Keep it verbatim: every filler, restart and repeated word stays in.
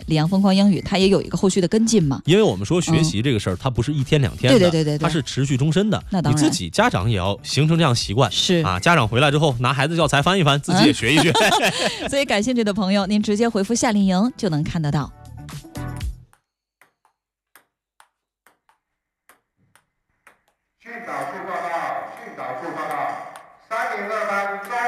李阳疯狂英语它也有一个后续的跟进嘛。 因为我们说学习这个事儿，它不是一天两天的， 对对对对对， 它是持续终身的。 那当然， 你自己家长也要形成这样习惯。 是啊，家长回来之后拿孩子教材翻一翻，自己也学一学。 嗯、所以感兴趣的朋友，您直接回复夏令营就能看得到。 训导处报告，训导处报告，三零二班中